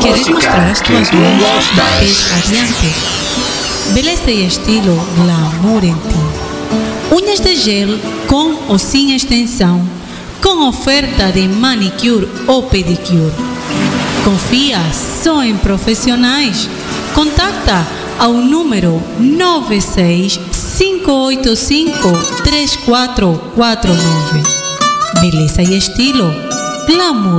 Queres mostrar as tuas unhas de pés radiante? Beleza e estilo glamour em ti. Unhas de gel com ou sem extensão, com oferta de manicure ou pedicure. Confia só em profissionais. Contacta ao número 96-585-3449. Beleza e estilo glamour.